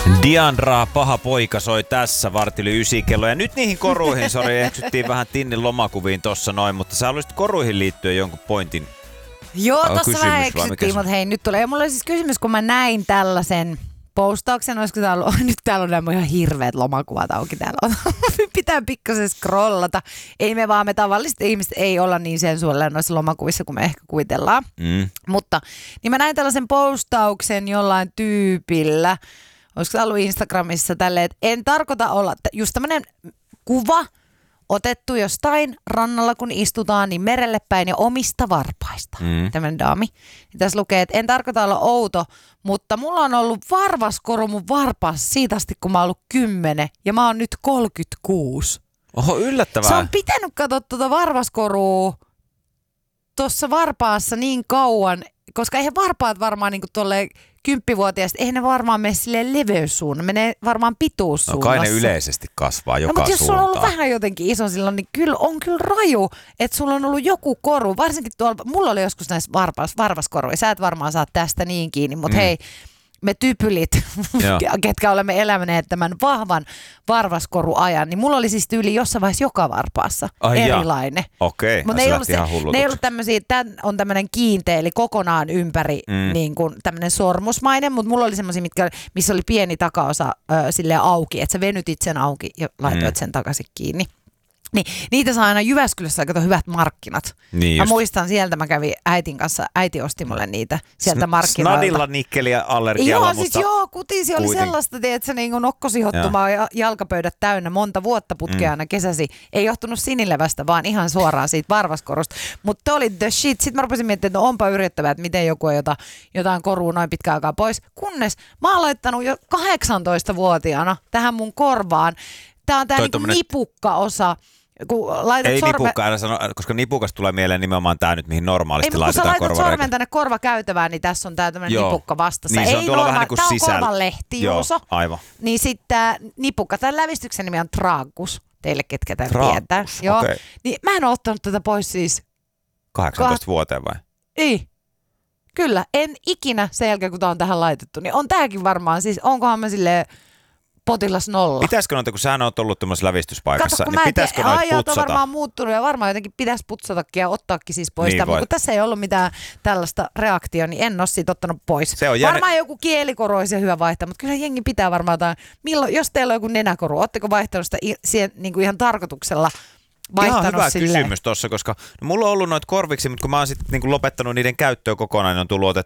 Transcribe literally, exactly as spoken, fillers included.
Diandra, paha poika, soi tässä varti yli ysi kello. Ja nyt niihin koruihin, sori, eksyttiin vähän Tinnin lomakuviin tossa noin, mutta sä haluaisit koruihin liittyen jonkun pointin. Joo, tossa vähän eksyttiin, mutta hei, nyt tulee. Ja mulla oli siis kysymys, kun mä näin tällaisen postauksen, olisiko täällä ollut, nyt täällä on nämä ihan hirveät lomakuvat auki täällä on. Pitää pikkasen scrollata. Ei me vaan, me tavalliset ihmiset ei olla niin sensuaalisia noissa lomakuvissa, kuin me ehkä kuvitellaan. Mm. Mutta, niin mä näin tällaisen postauksen jollain tyypillä, olisiko se ollut Instagramissa tälleen, että en tarkoita olla, just tämmönen kuva otettu jostain rannalla, kun istutaan, niin merelle päin ja omista varpaista. Mm. Tämmöinen daami. Ja tässä lukee, että en tarkoita olla outo, mutta mulla on ollut varvaskoru mun varpaassa siitä asti, kun mä oon ollut kymmenen ja mä oon nyt kolmekymmentäkuusi. Oho, yllättävää. Se on pitänyt katsoa tuota varvaskorua tuossa varpaassa niin kauan, koska eihän varpaat varmaan niin kuin tolleen kymppivuotiaista, eihän ne varmaan mene silleen leveyssuunnan, menee varmaan pituussuunnassa. No kai ne yleisesti kasvaa joka no, mutta jos sulla on ollut suuntaan. vähän jotenkin iso silloin, niin kyllä on kyllä raju, että sulla on ollut joku koru. Varsinkin tuolla, mulla oli joskus näissä varpas, varvaskoruja, sä et varmaan saa tästä niin kiinni, mutta mm. hei, me typylit, ketkä olemme eläneet tämän vahvan varvaskoruajan, niin mulla oli siis tyyli jossain vaiheessa joka varpaassa Ai erilainen. Okei, mutta ne, ne ei ollut tämmöisiä, tämä on tämmöinen kiinteä, eli kokonaan ympäri mm. niin kuin tämmöinen sormusmainen, mutta mulla oli semmoisia, missä oli pieni takaosa ö, silleen auki, että sä venytit sen auki ja laitoit mm. sen takaisin kiinni. Niin, niitä saa aina Jyväskylässä aika hyvät markkinat. Niin mä muistan sieltä, mä kävin äitin kanssa, äiti osti mulle niitä sieltä Sn- markkinoilta. Snadilla nikkeliä allergialla, joo, mutta... Siis joo, kutisi oli kuitenkin sellaista, että se niin nokkosihottumaa ja jalkapöydät täynnä monta vuotta putkea aina kesäsi. Ei johtunut sinilevästä, vaan ihan suoraan siitä varvaskorusta. Mutta oli the shit. Sitten mä rupesin miettimään, että no onpa yrjettävää, että miten joku on jota, jotain korua noin pitkään aikaa pois. Kunnes mä oon laittanut jo kahdeksantoistavuotiaana tähän mun korvaan. Tää on tää niinku tommonen... nipukka-osa. Ei sorme... nipukka, aina sano, koska nipukasta tulee mieleen nimenomaan tämä nyt, mihin normaalisti ei, laitetaan korvareikä. Ei, kun sä laitat sormen tänne korvakäytävään, niin tässä on tämä tämmöinen nipukka vastassa. Niin, se on tuolla vähän niin kuin sisällä. sisällä. Tämä on korvanlehti, Juuso. Aivan. Niin sitten tämä nipukka, tämän lävistyksen nimi on Tragus, teille ketkä tämän tietää. Joo. Okay. Niin mä en ole ottanut tätä pois siis... kahdeksantoista vuoteen vai? Ei. Kyllä, en ikinä sen jälkeen, kun tämä on tähän laitettu. Niin on tämäkin varmaan, siis onkohan mä silleen... potilas nolla. Pitäisikö noita, kun sähän oot ollut tämmöisessä lävistyspaikassa, Kato, niin pitäisikö noita putsata? On varmaan muuttunut ja varmaan jotenkin pitäisi putsatakin ja ottaakin siis pois. Niin mutta kun tässä ei ollut mitään tällaista reaktiota, niin en ole siitä ottanut pois. Se on varmaan jäne... joku kielikoru olisi hyvä vaihtaa, mutta kyllä jengi pitää varmaan jotain. Milloin, jos teillä on joku nenäkoru, ootteko vaihtanut sitä siihen, niin kuin ihan tarkoituksella? Ihan hyvä silleen. kysymys tossa, koska no, mulla on ollut noita korviksi, mutta kun mä oon sitten niin lopettanut niiden käyttöä kokonaan, niin on tullut